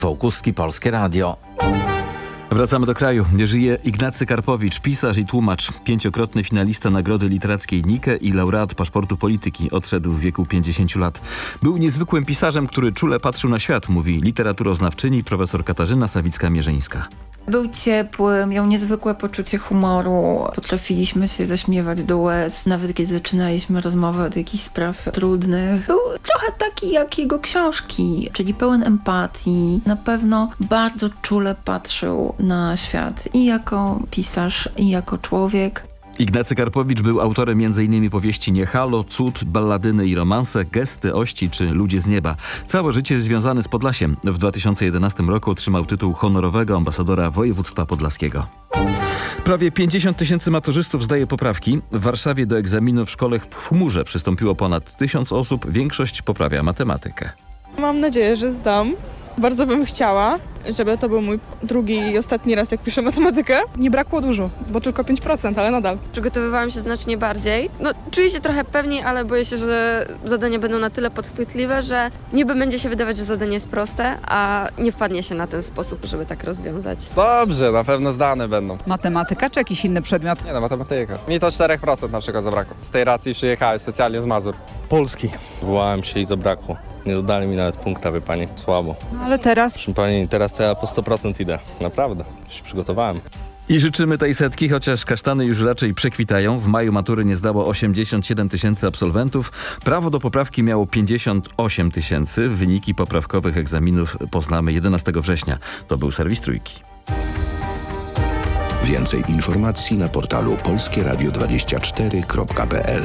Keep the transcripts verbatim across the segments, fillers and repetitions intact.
Wołkuski, Polskie Radio. Wracamy do kraju. Żyje Ignacy Karpowicz, pisarz i tłumacz, pięciokrotny finalista Nagrody Literackiej Nike i laureat paszportu polityki. Odszedł w wieku pięćdziesięciu lat. Był niezwykłym pisarzem, który czule patrzył na świat, mówi literaturoznawczyni profesor Katarzyna Sawicka-Mierzyńska. Był ciepły, miał niezwykłe poczucie humoru, potrafiliśmy się zaśmiewać do łez, nawet kiedy zaczynaliśmy rozmowę od jakichś spraw trudnych. Był trochę taki jak jego książki, czyli pełen empatii. Na pewno bardzo czule patrzył na świat i jako pisarz, i jako człowiek. Ignacy Karpowicz był autorem między innymi powieści Nie halo, Cud, Balladyny i romanse, Gesty, Ości czy Ludzie z nieba. Całe życie związany z Podlasiem. W dwa tysiące jedenastym roku otrzymał tytuł honorowego ambasadora województwa podlaskiego. Prawie pięćdziesiąt tysięcy maturzystów zdaje poprawki. W Warszawie do egzaminu w szkole w chmurze przystąpiło ponad tysiąc osób. Większość poprawia matematykę. Mam nadzieję, że zdam. Bardzo bym chciała, żeby to był mój drugi i ostatni raz, jak piszę matematykę. Nie brakło dużo, bo tylko pięć procent, ale nadal. Przygotowywałam się znacznie bardziej. No, czuję się trochę pewniej, ale boję się, że zadania będą na tyle podchwytliwe, że niby będzie się wydawać, że zadanie jest proste, a nie wpadnie się na ten sposób, żeby tak rozwiązać. Dobrze, na pewno zdane będą. Matematyka czy jakiś inny przedmiot? Nie no, matematyka. Mi to cztery procent na przykład zabrakło. Z tej racji przyjechałem specjalnie z Mazur. Polski. Wołałem się i zabrakło. Nie dodali mi nawet punkta, wie pani. Słabo. No ale teraz? Proszę pani, teraz to ja po sto procent idę. Naprawdę. Się przygotowałem. I życzymy tej setki, chociaż kasztany już raczej przekwitają. W maju matury nie zdało osiemdziesiąt siedem tysięcy absolwentów. Prawo do poprawki miało pięćdziesiąt osiem tysięcy. Wyniki poprawkowych egzaminów poznamy jedenastego września. To był serwis Trójki. Więcej informacji na portalu polskie radio dwadzieścia cztery kropka p l.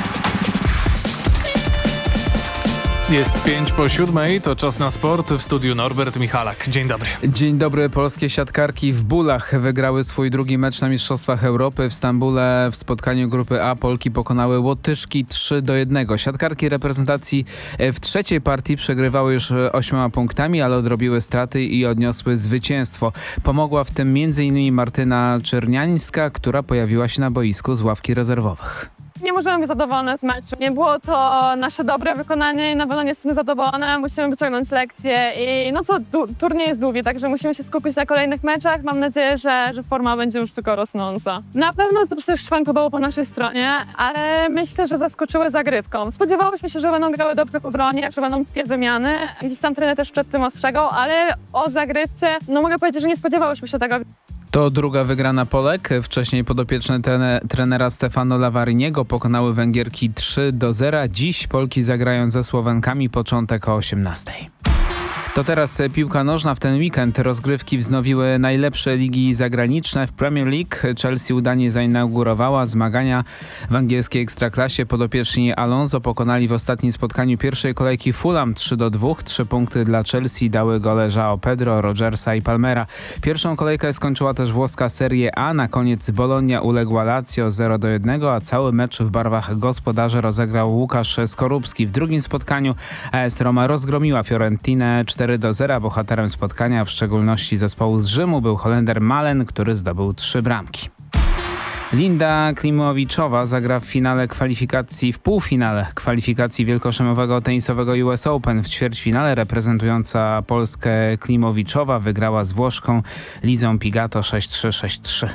Jest pięć po siódmej, to czas na sport. W studiu Norbert Michalak. Dzień dobry. Dzień dobry. Polskie siatkarki w bólach wygrały swój drugi mecz na Mistrzostwach Europy. W Stambule w spotkaniu grupy A Polki pokonały Łotyszki trzy do jednego. Siatkarki reprezentacji w trzeciej partii przegrywały już ośmioma punktami, ale odrobiły straty i odniosły zwycięstwo. Pomogła w tym między innymi Martyna Czerniańska, która pojawiła się na boisku z ławki rezerwowych. Nie możemy być zadowolone z meczu. Nie było to nasze dobre wykonanie i na pewno nie jesteśmy zadowolone. Musimy wyciągnąć lekcje i no co, tu, turniej jest długi, także musimy się skupić na kolejnych meczach. Mam nadzieję, że, że forma będzie już tylko rosnąca. Na pewno też szwanko było po naszej stronie, ale myślę, że zaskoczyły zagrywką. Spodziewałyśmy się, że będą grały dobrze w obronie, że będą dwie wymiany. Gdzieś tam trener też przed tym ostrzegał, ale o zagrywce, no mogę powiedzieć, że nie spodziewałyśmy się tego. To druga wygrana Polek. Wcześniej podopieczne trene, trenera Stefano Lavariniego pokonały Węgierki trzy do zera. Dziś Polki zagrają ze Słowenkami, początek o osiemnastej. To teraz piłka nożna. W ten weekend rozgrywki wznowiły najlepsze ligi zagraniczne. W Premier League Chelsea udanie zainaugurowała zmagania w angielskiej ekstraklasie. Podopieczni Alonso pokonali w ostatnim spotkaniu pierwszej kolejki Fulham trzy do dwóch. Trzy punkty dla Chelsea dały gole João Pedro, Rogersa i Palmera. Pierwszą kolejkę skończyła też włoska Serie A. Na koniec Bologna uległa Lazio zero do jednego, a cały mecz w barwach gospodarzy rozegrał Łukasz Skorupski. W drugim spotkaniu A S Roma rozgromiła Fiorentinę cztery do zera. Bohaterem spotkania, w szczególności zespołu z Rzymu, był Holender Malen, który zdobył trzy bramki. Linda Klimowiczowa zagra w finale kwalifikacji, w półfinale kwalifikacji wielkoszemowego tenisowego U S Open. W ćwierćfinale reprezentująca Polskę Klimowiczowa wygrała z Włoszką Lizą Pigato sześć trzy sześć trzy.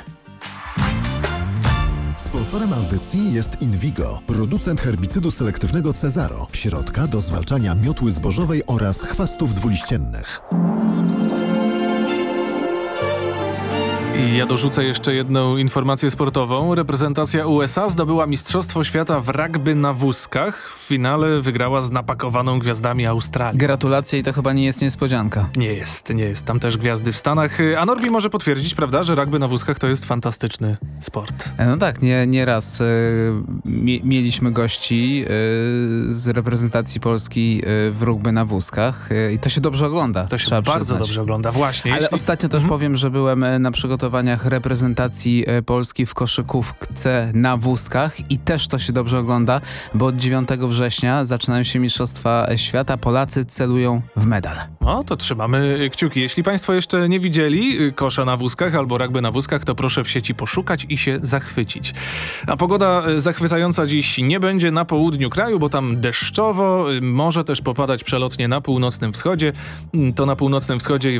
Sponsorem audycji jest Invigo, producent herbicydu selektywnego Cezaro, środka do zwalczania miotły zbożowej oraz chwastów dwuliściennych. I ja dorzucę jeszcze jedną informację sportową. Reprezentacja U S A zdobyła Mistrzostwo Świata w rugby na wózkach. W finale wygrała z napakowaną gwiazdami Australii. Gratulacje i to chyba nie jest niespodzianka. Nie jest, nie jest. Tam też gwiazdy w Stanach. A Norbi może potwierdzić, prawda, że rugby na wózkach to jest fantastyczny sport. No tak, nie, nie raz y, mie, mieliśmy gości y, z reprezentacji Polski y, w rugby na wózkach y, i to się dobrze ogląda. To się bardzo przyznać. dobrze ogląda, właśnie. Ale jeśli... ostatnio też mhm. powiem, że byłem na przygotowaniu przygotowaniach reprezentacji Polski w koszykówce na wózkach i też to się dobrze ogląda, bo od dziewiątego września zaczynają się Mistrzostwa Świata. Polacy celują w medal. No to trzymamy kciuki. Jeśli Państwo jeszcze nie widzieli kosza na wózkach albo rugby na wózkach, to proszę w sieci poszukać i się zachwycić. A pogoda zachwycająca dziś nie będzie na południu kraju, bo tam deszczowo, może też popadać przelotnie na północnym wschodzie. To na północnym wschodzie i